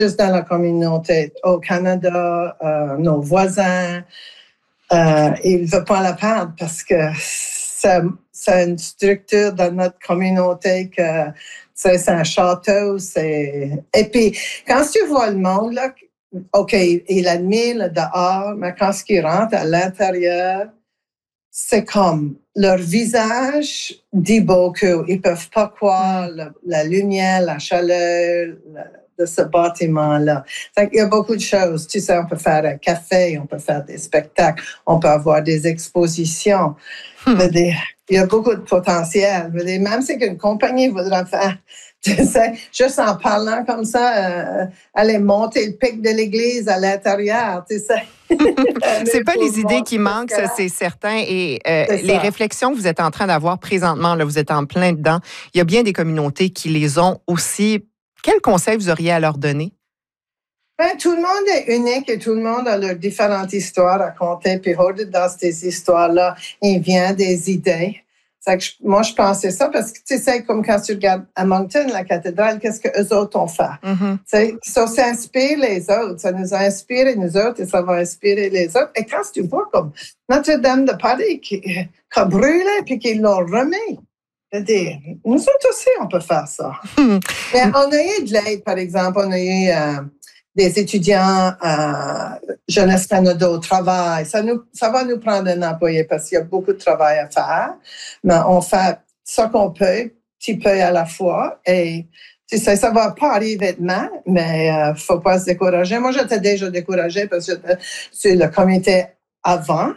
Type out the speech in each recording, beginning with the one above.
juste dans la communauté. Au Canada, nos voisins, ils ne veulent pas la perdre parce que c'est une structure dans notre communauté que c'est un château. Et puis, quand tu vois le monde, là, OK, il admire le dehors, mais quand ils rentrent à l'intérieur, c'est comme leur visage dit beaucoup. Ils ne peuvent pas croire la lumière, la chaleur de ce bâtiment-là. Il y a beaucoup de choses. Tu sais, on peut faire un café, on peut faire des spectacles, on peut avoir des expositions. Il y a beaucoup de potentiel. Même si une compagnie voudrait faire, tu sais, juste en parlant comme ça, aller monter le pic de l'église à l'intérieur, tu sais. C'est pas les idées qui manquent, ça, c'est certain. Et les réflexions que vous êtes en train d'avoir présentement, là, vous êtes en plein dedans. Il y a bien des communautés qui les ont aussi. Quel conseil vous auriez à leur donner? Ben, tout le monde est unique et tout le monde a leurs différentes histoires à raconter. Puis, dans ces histoires-là, il vient des idées. Moi, je pensais ça parce que, tu sais, comme quand tu regardes à Moncton, la cathédrale, qu'est-ce qu'eux autres ont fait? Ça s'inspire les autres. Ça nous a inspiré, nous autres, et ça va inspirer les autres. Et quand tu vois comme Notre-Dame de Paris qui a brûlé puis qu'ils l'ont remis, nous autres aussi, on peut faire ça. Mais on a eu de l'aide, par exemple. On a eu des étudiants Jeunesse Canada au travail. Ça va nous prendre un employé parce qu'il y a beaucoup de travail à faire. Mais on fait ce qu'on peut, petit peu à la fois. Et tu sais, ça va pas arriver demain, mais faut pas se décourager. Moi, j'étais déjà découragée parce que j'étais sur le comité avant.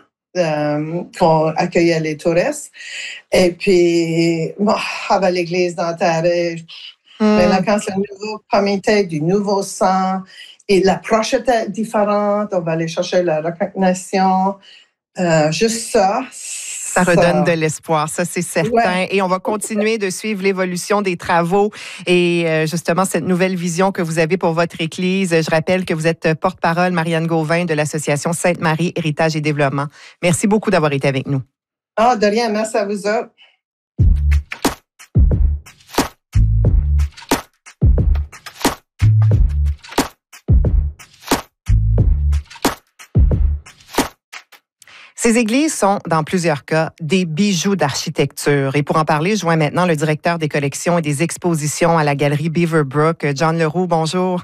Qu'on accueillait les touristes. Et puis, avec l'église d'Ontario, mais là, quand c'est un nouveau comité, du nouveau sang, et l'approche était différente, on va aller chercher la reconnaissance. Juste ça. Ça redonne de l'espoir, ça c'est certain. Ouais. Et on va continuer de suivre l'évolution des travaux et justement cette nouvelle vision que vous avez pour votre Église. Je rappelle que vous êtes porte-parole, Marianne Gauvin, de l'Association Sainte-Marie, Héritage et Développement. Merci beaucoup d'avoir été avec nous. De rien, merci à vous autres. Ces églises sont, dans plusieurs cas, des bijoux d'architecture. Et pour en parler, je joins maintenant le directeur des collections et des expositions à la galerie Beaverbrook, John Leroux. Bonjour.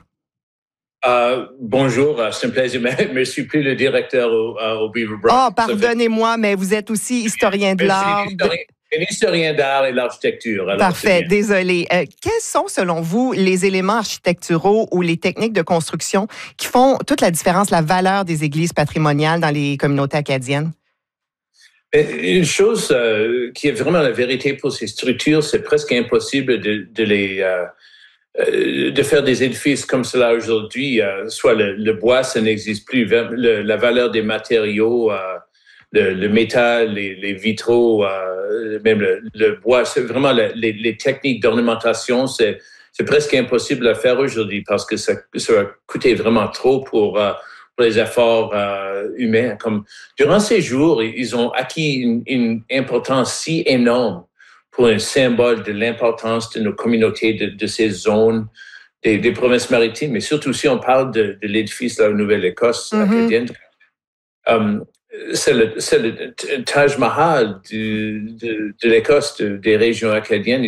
Bonjour, c'est un plaisir, mais je ne suis plus le directeur au Beaverbrook. Pardonnez-moi, mais vous êtes aussi historien de l'art. Un historien d'art et de l'architecture. Parfait, désolé. Quels sont, selon vous, les éléments architecturaux ou les techniques de construction qui font toute la différence, la valeur des églises patrimoniales dans les communautés acadiennes? Une chose qui est vraiment la vérité pour ces structures, c'est presque impossible de faire des édifices comme cela aujourd'hui. Soit le bois, ça n'existe plus. La valeur des matériaux, le métal, les vitraux, même le bois, c'est vraiment les techniques d'ornementation, c'est presque impossible à faire aujourd'hui parce que ça va coûter vraiment trop pour les efforts humains. Comme durant ces jours, ils ont acquis une importance si énorme pour un symbole de l'importance de nos communautés, de ces zones, des provinces maritimes, mais surtout si on parle de l'édifice de la Nouvelle-Écosse acadienne. C'est le Taj Mahal de l'Écosse, des régions acadiennes.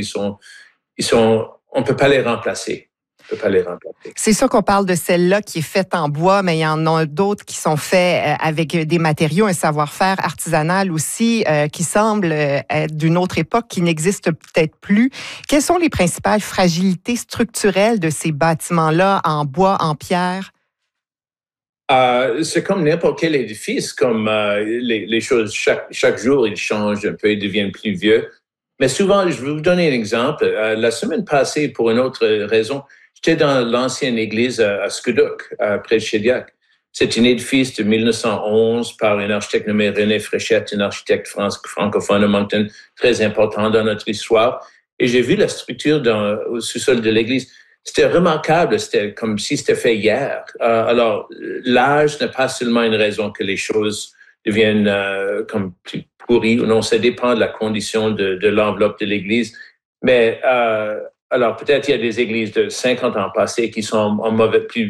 On ne peut pas les remplacer. C'est sûr qu'on parle de celle-là qui est faite en bois, mais il y en a d'autres qui sont faits avec des matériaux, un savoir-faire artisanal aussi, qui semble être d'une autre époque, qui n'existe peut-être plus. Quelles sont les principales fragilités structurelles de ces bâtiments-là en bois, en pierre? C'est comme n'importe quel édifice, comme les choses, chaque jour, ils changent un peu, ils deviennent plus vieux. Mais souvent, je vais vous donner un exemple. La semaine passée, pour une autre raison, j'étais dans l'ancienne église à Scoudouc, près de Shediac. C'est un édifice de 1911 par un architecte nommé René Fréchette, un architecte francophone à Moncton, très important dans notre histoire. Et j'ai vu la structure au sous-sol de l'église. C'était remarquable, c'était comme si c'était fait hier. Alors, l'âge n'est pas seulement une raison que les choses deviennent comme plus pourries ou non, ça dépend de la condition de l'enveloppe de l'église. Mais alors, peut-être il y a des églises de 50 ans passées qui sont en